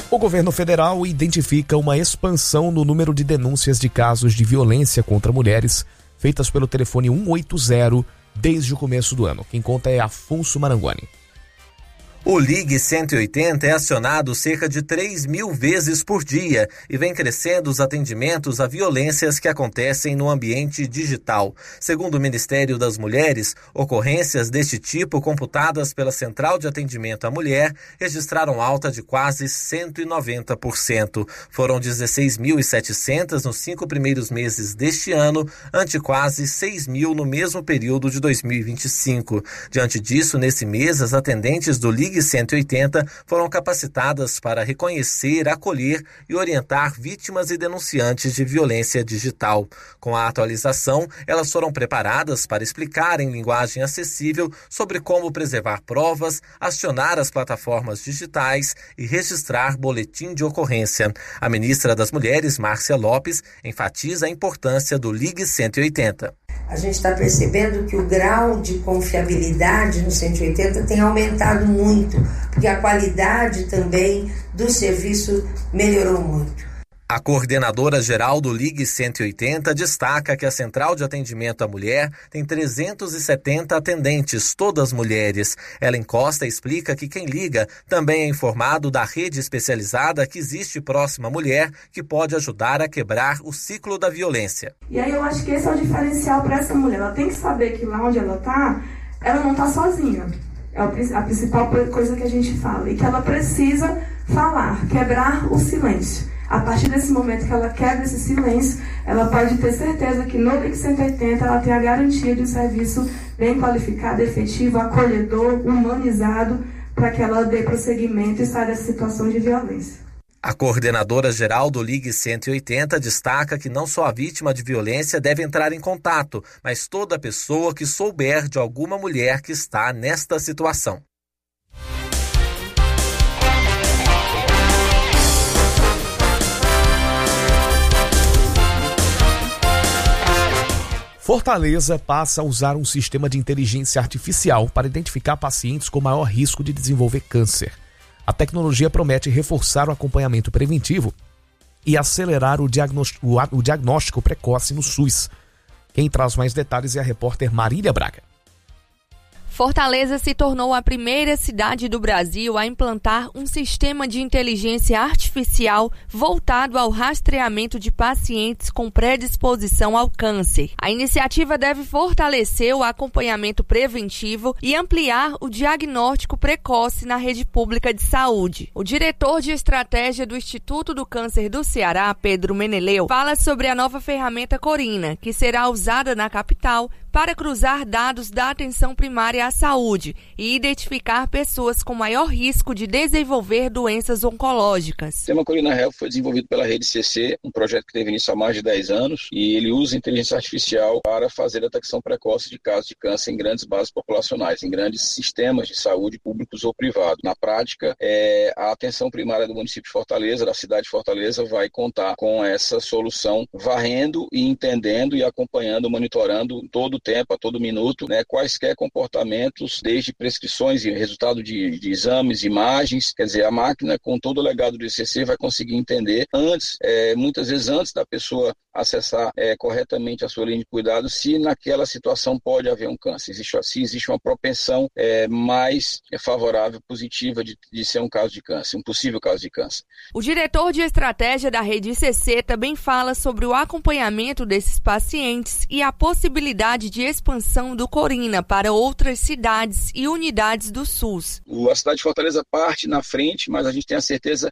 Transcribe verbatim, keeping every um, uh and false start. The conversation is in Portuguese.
O governo federal identifica uma expansão no número de denúncias de casos de violência contra mulheres feitas pelo telefone um oito zero desde o começo do ano. Quem conta é Afonso Marangoni. O Ligue cento e oitenta é acionado cerca de três mil vezes por dia e vem crescendo os atendimentos a violências que acontecem no ambiente digital. Segundo o Ministério das Mulheres, ocorrências deste tipo computadas pela Central de Atendimento à Mulher registraram alta de quase cento e noventa por cento. Foram dezesseis mil e setecentas nos cinco primeiros meses deste ano, ante quase seis mil no mesmo período de dois mil e vinte e cinco. Diante disso, nesse mês, as atendentes do Ligue cento e oitenta foram capacitadas para reconhecer, acolher e orientar vítimas e denunciantes de violência digital. Com a atualização, elas foram preparadas para explicar em linguagem acessível sobre como preservar provas, acionar as plataformas digitais e registrar boletim de ocorrência. A ministra das Mulheres, Márcia Lopes, enfatiza a importância do Ligue cento e oitenta. A gente está percebendo que o grau de confiabilidade no cento e oitenta tem aumentado muito, porque a qualidade também do serviço melhorou muito. A coordenadora geral do Ligue cento e oitenta destaca que a Central de Atendimento à Mulher tem trezentos e setenta atendentes, todas mulheres. Ellen Costa explica que quem liga também é informado da rede especializada que existe próxima à mulher, que pode ajudar a quebrar o ciclo da violência. E aí eu acho que esse é o diferencial para essa mulher. Ela tem que saber que lá onde ela está, ela não está sozinha. É a principal coisa que a gente fala. E que ela precisa falar, quebrar o silêncio. A partir desse momento que ela quebra esse silêncio, ela pode ter certeza que no Ligue cento e oitenta ela tem a garantia de um serviço bem qualificado, efetivo, acolhedor, humanizado, para que ela dê prosseguimento e saia dessa situação de violência. A coordenadora geral do Ligue cento e oitenta destaca que não só a vítima de violência deve entrar em contato, mas toda pessoa que souber de alguma mulher que está nesta situação. Fortaleza passa a usar um sistema de inteligência artificial para identificar pacientes com maior risco de desenvolver câncer. A tecnologia promete reforçar o acompanhamento preventivo e acelerar o diagnóstico, o diagnóstico precoce no SUS. Quem traz mais detalhes é a repórter Marília Braga. Fortaleza se tornou a primeira cidade do Brasil a implantar um sistema de inteligência artificial voltado ao rastreamento de pacientes com predisposição ao câncer. A iniciativa deve fortalecer o acompanhamento preventivo e ampliar o diagnóstico precoce na rede pública de saúde. O diretor de estratégia do Instituto do Câncer do Ceará, Pedro Meneleu, fala sobre a nova ferramenta Corina, que será usada na capital para cruzar dados da atenção primária à saúde e identificar pessoas com maior risco de desenvolver doenças oncológicas. O sistema Corina Health foi desenvolvido pela Rede C C, um projeto que teve início há mais de dez anos, e ele usa inteligência artificial para fazer a detecção precoce de casos de câncer em grandes bases populacionais, em grandes sistemas de saúde públicos ou privados. Na prática, é, a atenção primária do município de Fortaleza, da cidade de Fortaleza, vai contar com essa solução, varrendo e entendendo e acompanhando, monitorando todo o tempo, a todo minuto, né, quaisquer comportamentos, desde prescrições e resultado de, de exames, imagens. Quer dizer, a máquina, com todo o legado do I C C, vai conseguir entender antes, é, muitas vezes antes da pessoa acessar é, corretamente a sua linha de cuidado, se naquela situação pode haver um câncer, existe, se existe uma propensão é, mais favorável, positiva de, de ser um caso de câncer, um possível caso de câncer. O diretor de estratégia da Rede I C C também fala sobre o acompanhamento desses pacientes e a possibilidade de expansão do Corina para outras cidades e unidades do SUS. A cidade de Fortaleza parte na frente, mas a gente tem a certeza